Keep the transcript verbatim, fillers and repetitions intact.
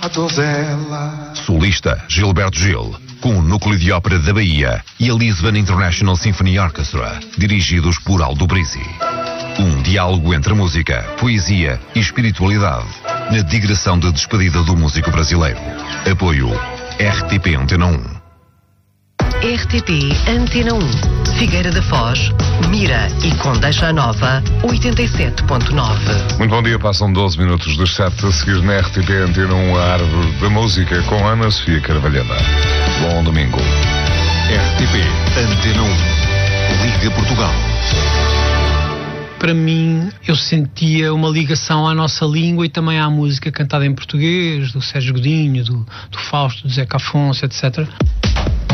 A donzela. Solista Gilberto Gil, com o Núcleo de Ópera da Bahia e a Lisbon International Symphony Orchestra, dirigidos por Aldo Brisi. Um diálogo entre música, poesia e espiritualidade, na digressão de despedida do músico brasileiro. Apoio R T P Antena um. R T P Antena um, Figueira da Foz, Mira e Condeixa Nova, oitenta e sete ponto nove. Muito bom dia, passam doze minutos das sete, a seguir na R T P Antena um, a Árvore da Música, com Ana Sofia Carvalhada. Bom domingo. R T P Antena um, Liga Portugal. Para mim, eu sentia uma ligação à nossa língua e também à música cantada em português, do Sérgio Godinho, do, do Fausto, do Zeca Afonso, etcétera.